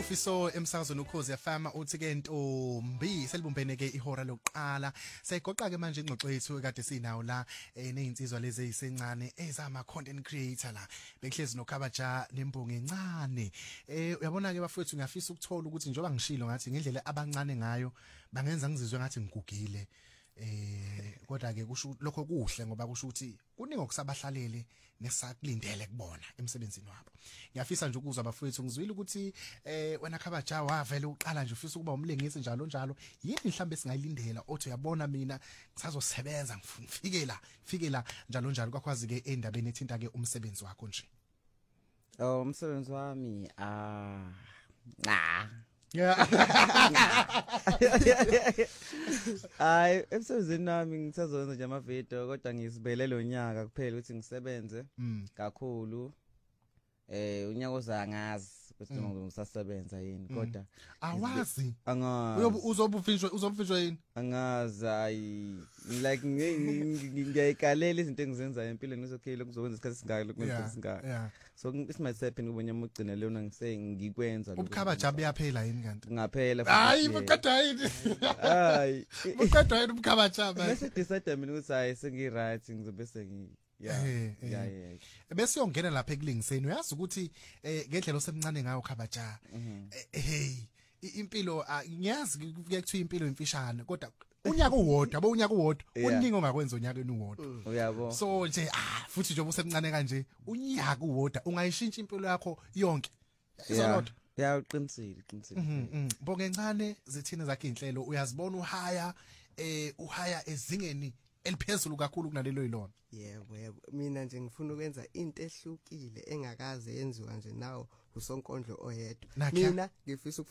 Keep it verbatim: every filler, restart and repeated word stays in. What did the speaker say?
Sifiso emsakazweni ukhozi yafama uthi ke ntombi selibumbene ke ihora lokuqala seyigoqa ke manje ingxoxo yethu kade sinawo la nezinsizwa lezi ezisencane ezama content creator la behlezi noKhabaja nembongo encane eh uyabona ke bafowethu ngiyafisa ukuthola ukuthi njoba ngishilo ngathi ngendlela abancane ngayo bangenza ngizizwe ngathi ngigugile eh kodwa ke kusho lokho kuhle ngoba kusho ukuthi kuningi okusabahlalele nesakulindele kubona emsebenzini wabo. Ngiyafisa nje ukuzwa abafowethu ngizwile ukuthi eh wena Khabaja wavele uqala nje ufisa ukuba umlengisi njalo njalo yini mhlambe singayilindela othi uyabona mina ngisazosebenza ngifike la ngifike la njalo njalo kwakwazi ke endabeni ethinta ke umsebenzi wakho nje. Oh umsebenzi wami ah ah yeah ay emsebenzini wami ngisazowenza nje ama video kodwa ngisibele lo nyaka kuphela ukuthi ngisebenze kakhulu eh unyaka ozangazi ukuthi noma ngisasebenza yini kodwa awazi angazi uyobe uzobufinjwe uzobufinjwe yini angazi ay like ngiyayikalela izinto engizenzayo empilweni ngizokhela ukuzokwenza isikhathi singaka lokwenza singaka so isimayise happen ubonye umugcina leyo ngise ngikwenza lokho uKhabaja uyaphela yini kanti ngaphela hayi buqeda yini hayi buqeda yini uKhabaja bese decide mina ukuthi hayi sengi right ngizobe sengi yeah yeah yeah bese uyongena lapha ekulingiseni uyazi ukuthi ngendlela osemncane ngayo Khabaja hey impilo ngiyazi kuyakuthiwa impilo imfishane kodwa unyaka uwodwa abo unyaka uwodwa uningi ongakwenza unyakeni uwodwa uyabo so nje ah futhi nje obusemncane kanje unyaka uwodwa ungayishintsha impilo yakho yonke izolodwa ya uqinisile uqinisile bonke encane zithina zakhe inhlelo uyazibona uhaya eh uhaya ezingeni eliphezulu kakhulu kunalelo yilona. Yebo yebo mina nje ngifuna ukwenza into ehlukile engakaze yenziwa nje nawo usonkondlo oyedwa mina ngifisa